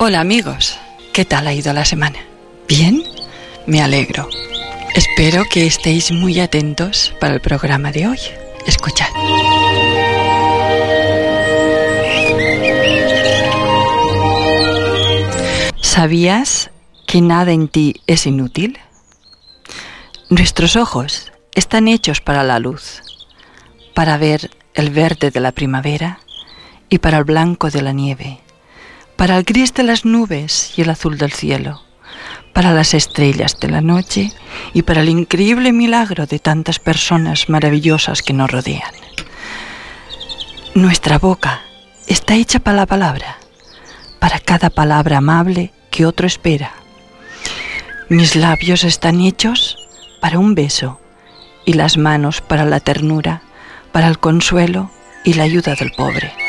Hola amigos, ¿qué tal ha ido la semana? ¿Bien? Me alegro. Espero que estéis muy atentos para el programa de hoy. Escuchad. ¿Sabías que nada en ti es inútil? Nuestros ojos están hechos para la luz, para ver el verde de la primavera y para el blanco de la nieve, para el gris de las nubes y el azul del cielo, para las estrellas de la noche y para el increíble milagro de tantas personas maravillosas que nos rodean. Nuestra boca está hecha para la palabra, para cada palabra amable que otro espera. Mis labios están hechos para un beso y las manos para la ternura, para el consuelo y la ayuda del pobre.